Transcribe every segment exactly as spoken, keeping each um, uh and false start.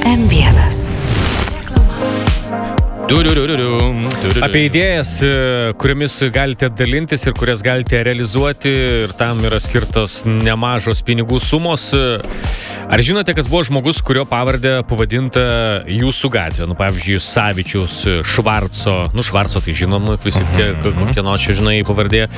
M vienas. Du, du, du, du, du, du, du. Apie idėjas, kuriamis galite dalintis ir kurias galite realizuoti, ir tam yra skirtos nemažos pinigų sumos. Ar žinote, kas buvo žmogus, kurio pavardė pavadinta jūsų gatvė? Nu, pavyzdžiui, Savičiaus, Švarco, nu, Švarco tai žinom, visi Mhm. kokie nors čia, žinai, pavardė.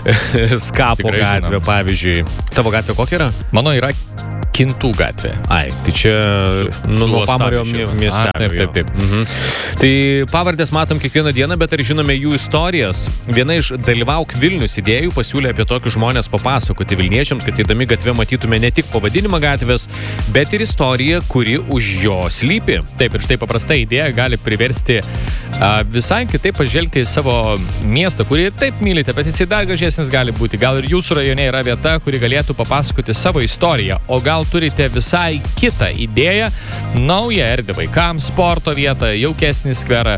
Skapo Tikrai gatvė, žinom. pavyzdžiui. Tavo gatvė kokia yra? Mano yra Kintų gatvė. Ai, tai čia nu, nuo Pamario Uostamiesčio. miestelio. A, taip, taip, taip. Mhm. Tai pavardės matom kiekvieną dieną, bet ar žinome jų istorijas? Viena iš Dalyvauk Vilnius idėjų pasiūlė apie tokius žmonės papasakoti Vilniečiams, kad įdami gatvė matytume ne tik pavadinimą gatvės, bet ir istoriją, kuri už jo slypi. Taip, ir štai paprasta idėja gali priversti a, visai kitaip pažvelgti į savo miestą, kurį taip mylite, bet jisai dar gražesnis gali būti. Gal ir jūsų rajone yra vieta, kuri galėtų papasakoti savo istoriją, o gal turite visai kitą idėją, naują erdvę vaikams, sporto vietą, jaukesnį skverą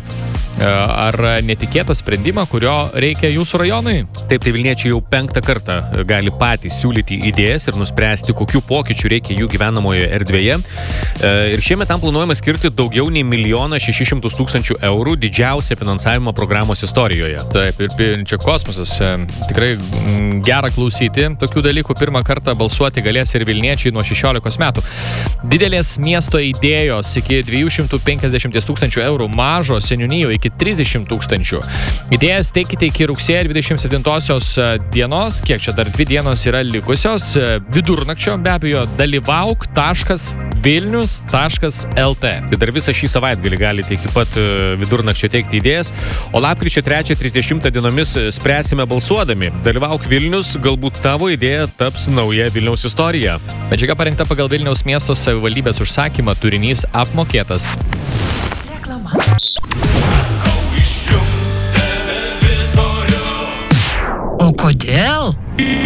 ar netikėtą sprendimą, kurio reikia jūsų rajonui. Taip, tai Vilniečiai jau penktą kartą gali patys siūlyti idėjas ir nuspręsti, kokių pokyčių reikia jų gyvenamoje erdvėje. Ir šiemet tam planuojama skirti daugiau nei milijoną šešis šimtus tūkstančių eurų, didžiausią finansavimo programos istorijoje. Taip, ir čia kosmosas. Tikrai gera klausyti tokių dalykų. Pirmą kartą balsuoti galės ir Vilniečiai nuo šešiolikos metų. Didelės miesto idėjos iki dviejų šimtų penkiasdešimties tūkstančių eurų, mažo seniūnijų iki trisdešimt tūkstančių. Idėjas teikite iki rugsėjo dvidešimt septintosios dienos, kiek čia dar dvi dienos yra likusios, vidurnakčio, be abejo, dalyvauk taškas vilnius taškas el tė. Tai dar visą šį savaitgalį galite iki pat vidurnakčio teikti idėjas, o lapkričio trečią trisdešimtą dienomis spręsime balsuodami. Dalyvauk Vilnius, galbūt tavo idėja taps nauja Vilniaus istorija. Medžiaga parengta pagal Vilniaus miesto savivaldybės užsakymą, turinys apmokėtas. O kodėl?